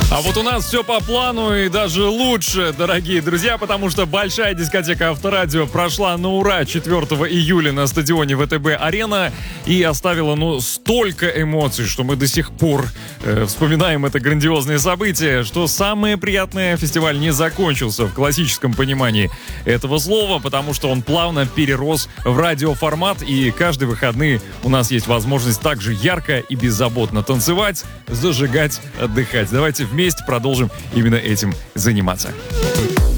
А вот у нас все по плану и даже лучше, дорогие друзья, потому что большая дискотека Авторадио прошла на ура 4 июля на стадионе ВТБ-Арена и оставила, столько эмоций, что мы до сих пор вспоминаем это грандиозное событие. Что самое приятное, фестиваль не закончился в классическом понимании этого слова, потому что он плавно перерос в радиоформат, и каждые выходные у нас есть возможность также ярко и беззаботно танцевать, зажигать, отдыхать. Давайте вместе продолжим именно этим заниматься.